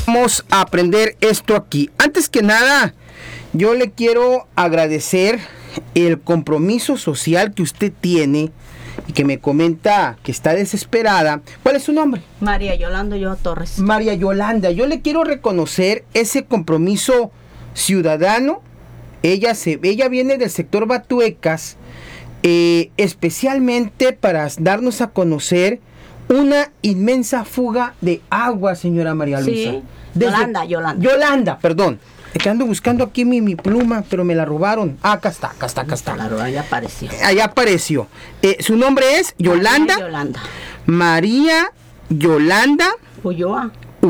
Vamos a aprender esto aquí. Antes que nada, yo le quiero agradecer el compromiso social que usted tiene y que me comenta que está desesperada. ¿Cuál es su nombre? María Yolanda Ulloa Torres. María Yolanda, yo le quiero reconocer ese compromiso ciudadano. Ella viene del sector Batuecas, especialmente para darnos a conocer una inmensa fuga de agua, señora María Luisa. Sí, Yolanda. Yolanda, perdón. Es que ando buscando aquí mi pluma, pero me la robaron. Ah, acá está. Claro, ya apareció. Allá apareció. Su nombre es Yolanda. María Yolanda. Ulloa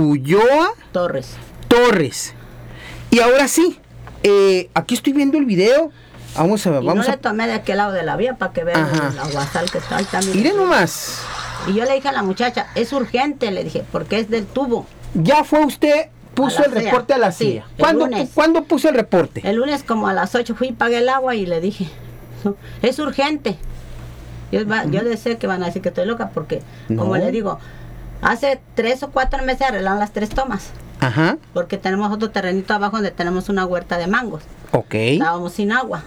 Torres. Y ahora sí, aquí estoy viendo el video. Vamos a ver. No le tomé de aquel lado de la vía para que vean el aguasal que está ahí también. Mire nomás. Y yo le dije a la muchacha, es urgente, le dije, porque es del tubo. Ya fue usted, puso el reporte a la CIA. Sí, ¿Cuándo puso el reporte? El lunes como a las 8 fui y pagué el agua y le dije, no, es urgente. Yo deseo que van a decir que estoy loca porque, como le digo, hace 3 o 4 meses arreglaron las 3 tomas. Ajá. Porque tenemos otro terrenito abajo donde tenemos una huerta de mangos. Ok. Estábamos sin agua.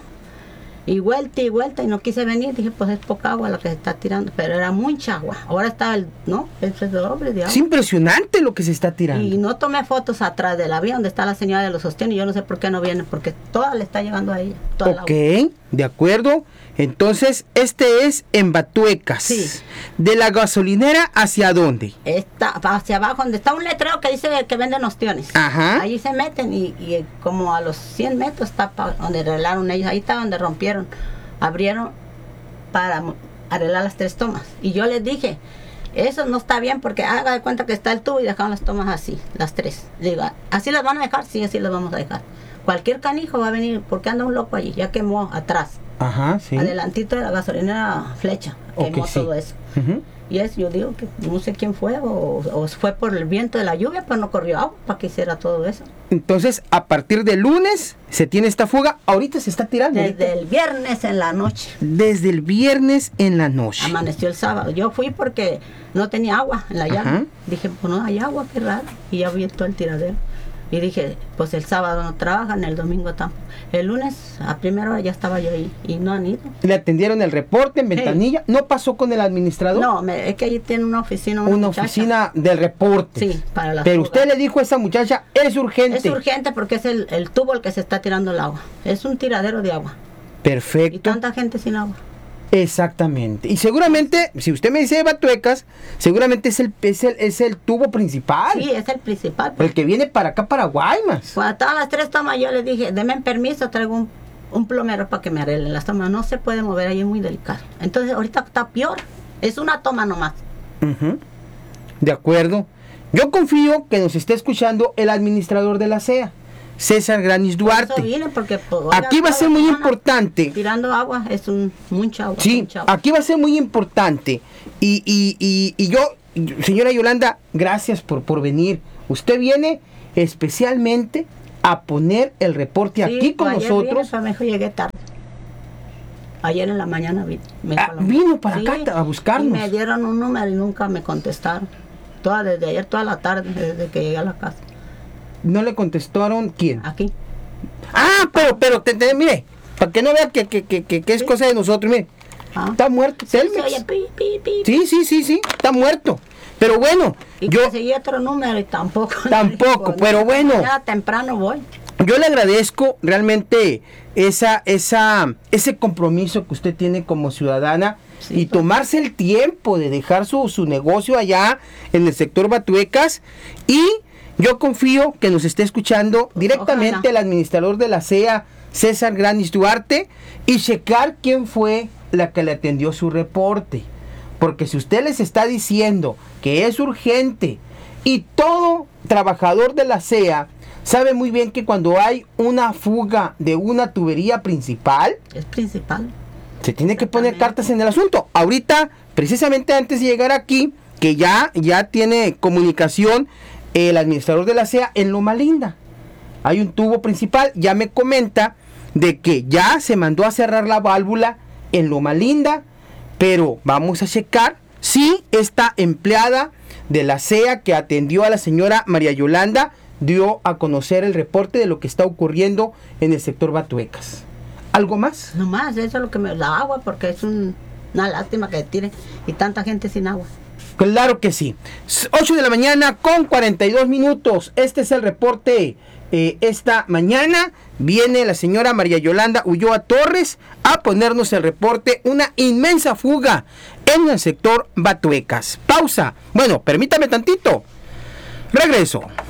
Y vuelta y no quise venir. Dije, pues es poca agua lo que se está tirando. Pero era mucha agua. Ahora está el doble de agua. Es impresionante lo que se está tirando. Y no tomé fotos atrás de la vía donde está la señora de los sostienes. Y yo no sé por qué no viene. Porque toda le está llegando a ella. Ok, de acuerdo. Entonces, este es en Batuecas. Sí. ¿De la gasolinera hacia dónde? Está hacia abajo, donde está un letrero que dice que venden ostiones. Ajá. Allí se meten y como a los 100 metros está donde arreglaron ellos. Ahí está donde rompieron. Abrieron para arreglar las 3 tomas. Y yo les dije, eso no está bien porque haga de cuenta que está el tubo y dejaron las tomas así, las 3. Digo, ¿así las van a dejar? Sí, así las vamos a dejar. Cualquier canijo va a venir porque anda un loco allí. Ya quemó atrás. Ajá, sí. Adelantito de la gasolinera Flecha, quemó todo eso. Y eso yo digo que no sé quién fue o fue por el viento de la lluvia, pero no corrió agua para que hiciera todo eso. Entonces, a partir del lunes se tiene esta fuga. Ahorita se está tirando. Desde el viernes en la noche. Desde el viernes en la noche. Amaneció el sábado. Yo fui porque no tenía agua en la llave. Dije, pues no hay agua, qué raro. Y ya vi todo el tiradero. Y dije, pues el sábado no trabajan, el domingo tampoco. El lunes a primera hora ya estaba yo ahí y no han ido. ¿Le atendieron el reporte en ventanilla? Sí. ¿No pasó con el administrador? No, es que allí tiene una oficina. Una oficina del reporte. Sí, para la Pero fuga. usted le dijo a esa muchacha, es urgente. Es urgente porque es el tubo el que se está tirando el agua. Es un tiradero de agua. Perfecto. Y tanta gente sin agua. Exactamente. Y seguramente, si usted me dice de Batuecas, seguramente es el tubo principal. Sí, es el principal. Pues. El que viene para acá, para Guaymas. Cuando estaban las 3 tomas, yo les dije, denme permiso, traigo un plomero para que me arreglen las tomas. No se puede mover, ahí es muy delicado. Entonces, ahorita está peor. Es una toma nomás. De acuerdo. Yo confío que nos esté escuchando el administrador de la CEA, César Granis Duarte. Eso viene porque, pues, aquí va a ser muy importante. Tirando agua es mucha agua. Sí, mucha agua. Aquí va a ser muy importante. Y yo, señora Yolanda, gracias por venir. Usted viene especialmente a poner el reporte aquí con nosotros. Vine, mejor llegué tarde. Ayer en la mañana vino para acá a buscarnos. Y me dieron un número y nunca me contestaron. Desde ayer, toda la tarde, desde que llegué a la casa. ¿No le contestaron quién? Aquí. Ah, pero mire, para que no vea que es cosa de nosotros, mire. Está muerto. Sí, oye, sí, está muerto. Pero bueno, y yo conseguí otro número y tampoco. Tampoco, pero bueno. Ya temprano voy. Yo le agradezco realmente ese compromiso que usted tiene como ciudadana. Sí, y tomarse el tiempo de dejar su negocio allá en el sector Batuecas. Y yo confío que nos esté escuchando directamente el administrador de la CEA, César Granis Duarte, y checar quién fue la que le atendió su reporte. Porque si usted les está diciendo que es urgente y todo trabajador de la CEA sabe muy bien que cuando hay una fuga de una tubería principal, es principal, se tiene que poner cartas en el asunto. Ahorita, precisamente antes de llegar aquí, que ya tiene comunicación el administrador de la CEA en Loma Linda. Hay un tubo principal, ya me comenta de que ya se mandó a cerrar la válvula en Loma Linda, pero vamos a checar si esta empleada de la CEA que atendió a la señora María Yolanda dio a conocer el reporte de lo que está ocurriendo en el sector Batuecas. ¿Algo más? No más, eso es lo que me da agua, porque es una lástima que tiren y tanta gente sin agua. Claro que sí. 8 de la mañana con 42 minutos. Este es el reporte. Esta mañana viene la señora María Yolanda Ulloa Torres a ponernos el reporte. Una inmensa fuga en el sector Batuecas. Pausa. Bueno, permítame tantito. Regreso.